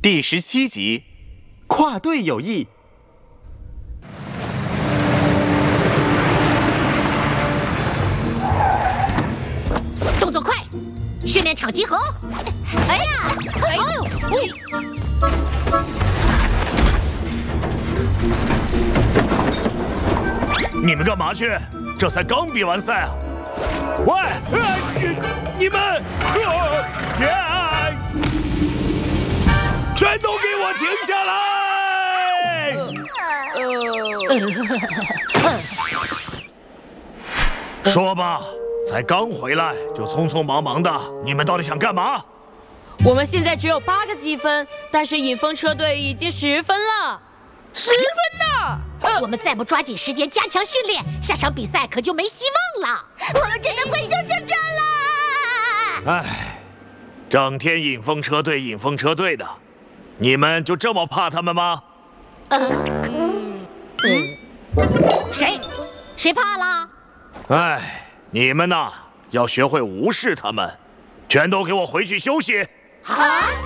第17集，跨队友谊。 动作快，训练场集合！哎呀，哎呦！ 你们干嘛去？这才刚比完赛啊！喂，你们，全都给我停下来！说吧，才刚回来就匆匆忙忙的，你们到底想干嘛？ 我们现在只有8个积分，但是影风车队已经10分了。 10分呢？ 我们再不抓紧时间加强训练，下场比赛可就没希望了。 我们真的会休想战了！ 唉，整天影风车队的，你们就这么怕他们吗？ 谁怕了？ 唉，你们呐，要学会无视他们，全都给我回去休息。 啊！